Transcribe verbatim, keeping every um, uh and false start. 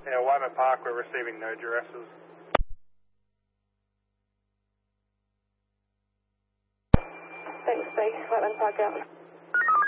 Yeah, Whiteman Park, we're receiving no duresses. Thanks, Steve. Whiteman Park out.